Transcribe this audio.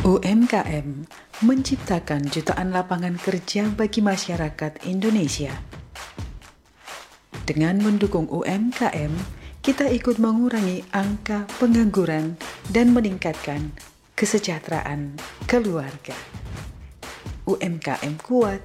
UMKM menciptakan jutaan lapangan kerja bagi masyarakat Indonesia. Dengan mendukung UMKM, kita ikut mengurangi angka pengangguran dan meningkatkan kesejahteraan keluarga. UMKM kuat,